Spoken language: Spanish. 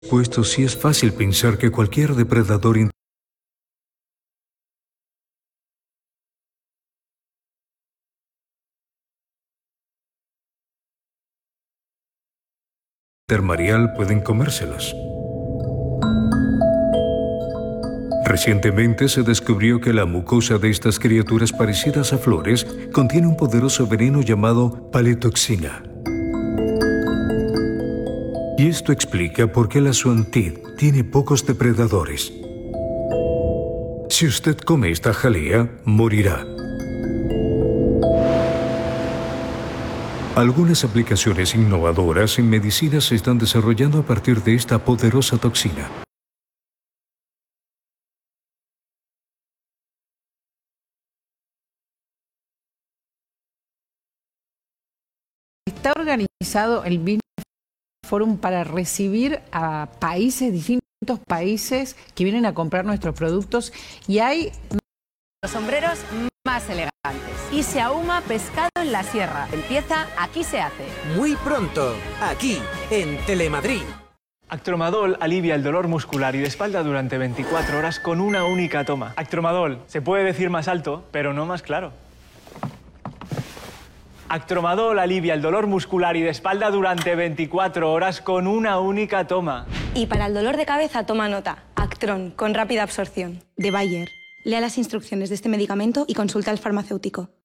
Puesto sí es fácil pensar que cualquier depredador intermareal pueden comérselas. Recientemente se descubrió que la mucosa de estas criaturas parecidas a flores contiene un poderoso veneno llamado paletoxina. Y esto explica por qué la suantid tiene pocos depredadores. Si usted come esta jalea, morirá. Algunas aplicaciones innovadoras en medicina se están desarrollando a partir de esta poderosa toxina. Está organizado el Business Forum para recibir a distintos países que vienen a comprar nuestros productos, y hay los sombreros más elegantes. Y se ahuma pescado en la sierra. Empieza Aquí se hace. Muy pronto, aquí, en Telemadrid. Actromadol alivia el dolor muscular y de espalda durante 24 horas con una única toma. Actromadol, se puede decir más alto, pero no más claro. Actromadol alivia el dolor muscular y de espalda durante 24 horas con una única toma. Y para el dolor de cabeza, toma nota. Actron, con rápida absorción. De Bayer. Lea las instrucciones de este medicamento y consulta al farmacéutico.